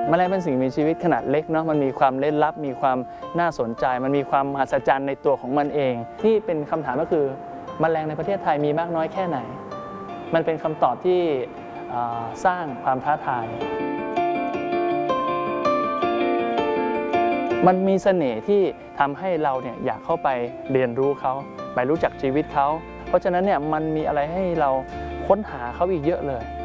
แมลงเป็นสิ่งมีชีวิตขนาดเล็กเนาะมันมีความลึกลับมีความน่าสนใจมันมีความมหัศจรรย์ในตัวของมันเองที่เป็นคำถามก็คือแมลงในประเทศไทยมีมากน้อยแค่ไหนมันเป็นคำตอบที่สร้างความท้าทายมันมีเสน่ห์ที่ทำให้เราเนี่ยอยากเข้าไปเรียนรู้เขาไปรู้จักชีวิตเขาเพราะฉะนั้นเนี่ยมันมีอะไรให้เราค้นหาเขาอีกเยอะเลย